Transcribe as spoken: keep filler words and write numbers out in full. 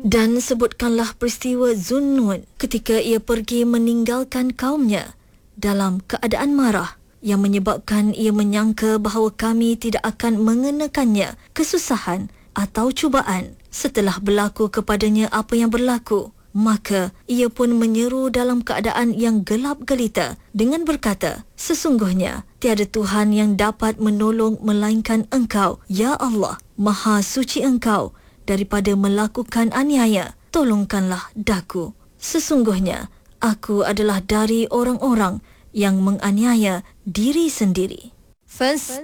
Dan sebutkanlah peristiwa Zunnun ketika ia pergi meninggalkan kaumnya dalam keadaan marah, yang menyebabkan ia menyangka bahawa kami tidak akan mengenakannya kesusahan atau cubaan. Setelah berlaku kepadanya apa yang berlaku, maka ia pun menyeru dalam keadaan yang gelap gelita dengan berkata, sesungguhnya tiada Tuhan yang dapat menolong melainkan Engkau, ya Allah. Maha suci Engkau daripada melakukan aniaya. Tolongkanlah daku. Sesungguhnya aku adalah dari orang-orang yang menganiaya diri sendiri. First